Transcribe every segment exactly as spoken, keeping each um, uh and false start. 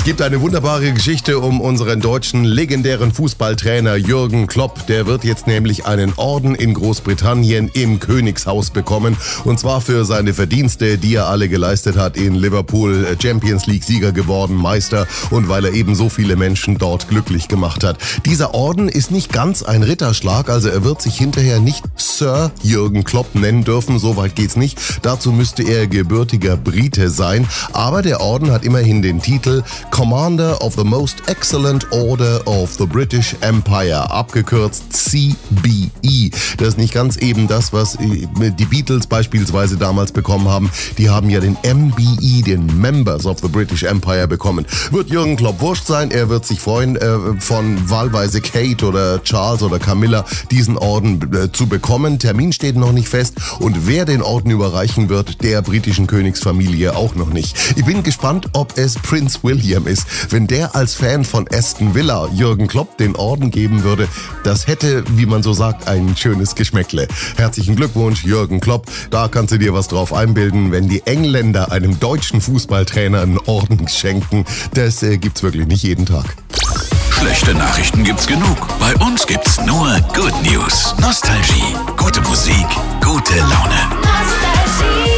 Gibt eine wunderbare Geschichte um unseren deutschen legendären Fußballtrainer Jürgen Klopp. Der wird jetzt nämlich einen Orden in Großbritannien im Königshaus bekommen. Und zwar für seine Verdienste, die er alle geleistet hat in Liverpool, Champions League Sieger geworden, Meister, und weil er eben so viele Menschen dort glücklich gemacht hat. Dieser Orden ist nicht ganz ein Ritterschlag, also er wird sich hinterher nicht Sir Jürgen Klopp nennen dürfen, so weit geht's nicht. Dazu müsste er gebürtiger Brite sein. Aber der Orden hat immerhin den Titel Commander of the Most Excellent Order of the British Empire, abgekürzt C B E. Das ist nicht ganz eben das, was die Beatles beispielsweise damals bekommen haben. Die haben ja den M B E, den Members of the British Empire, bekommen. Wird Jürgen Klopp wurscht sein, er wird sich freuen, äh, von wahlweise Kate oder Charles oder Camilla diesen Orden äh, zu bekommen. Termin steht noch nicht fest und wer den Orden überreichen wird, der britischen Königsfamilie auch noch nicht. Ich bin gespannt, ob es Prinz William ist. Wenn der als Fan von Aston Villa Jürgen Klopp den Orden geben würde, das hätte, wie man so sagt, ein schönes Geschmäckle. Herzlichen Glückwunsch, Jürgen Klopp. Da kannst du dir was drauf einbilden, wenn die Engländer einem deutschen Fußballtrainer einen Orden schenken. Das äh, gibt's wirklich nicht jeden Tag. Schlechte Nachrichten gibt's genug. Bei uns gibt's nur Good News. Nostalgie, gute Musik, gute Laune. Nostalgie.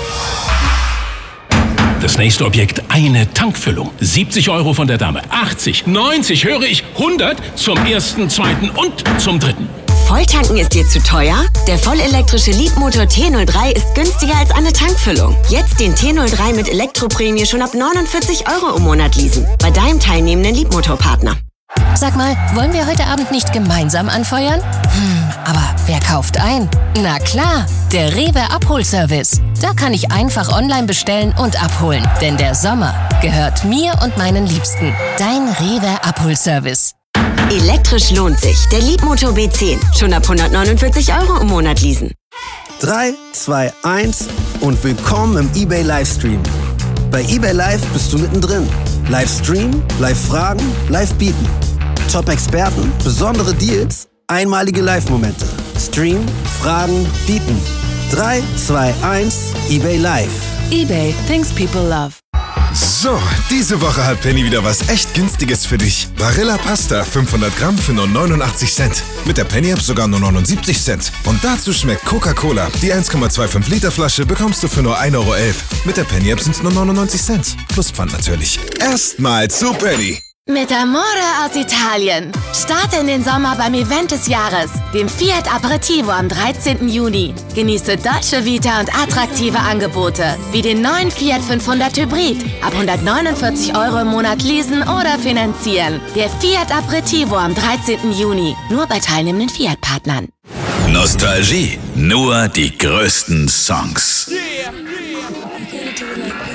Das nächste Objekt, eine Tankfüllung. siebzig Euro von der Dame, achtzig, neunzig, höre ich, hundert zum ersten, zweiten und zum dritten. Volltanken ist dir zu teuer? Der vollelektrische Leapmotor T null drei ist günstiger als eine Tankfüllung. Jetzt den T null drei mit Elektroprämie schon ab neunundvierzig Euro im Monat leasen. Bei deinem teilnehmenden Leapmotor-Partner. Sag mal, wollen wir heute Abend nicht gemeinsam anfeuern? Hm, aber wer kauft ein? Na klar, der Rewe Abholservice. Da kann ich einfach online bestellen und abholen. Denn der Sommer gehört mir und meinen Liebsten. Dein Rewe Abholservice. Elektrisch lohnt sich. Der Leapmotor B zehn. Schon ab hundertneunundvierzig Euro im Monat leasen. drei, zwei, eins und willkommen im eBay Livestream. Bei eBay Live bist du mittendrin. Livestream, Live-Fragen, Live-Bieten. Top-Experten, besondere Deals, einmalige Live-Momente. Stream, Fragen, Bieten. drei, zwei, eins, eBay Live. eBay, things people love. So, diese Woche hat Penny wieder was echt Günstiges für dich. Barilla Pasta, fünfhundert Gramm für nur neunundachtzig Cent. Mit der Penny-App sogar nur neunundsiebzig Cent. Und dazu schmeckt Coca-Cola. Die eins Komma fünfundzwanzig Liter Flasche bekommst du für nur ein Euro elf. Mit der Penny-App sind es nur neunundneunzig Cent. Plus Pfand natürlich. Erstmal zu Penny. Mit Amore aus Italien. Starte in den Sommer beim Event des Jahres, dem Fiat Aperitivo am dreizehnten Juni. Genieße Dolce Vita und attraktive Angebote, wie den neuen Fiat fünfhundert Hybrid. Ab hundertneunundvierzig Euro im Monat leasen oder finanzieren. Der Fiat Aperitivo am dreizehnten Juni. Nur bei teilnehmenden Fiat-Partnern. Nostalgie, nur die größten Songs. Yeah, yeah.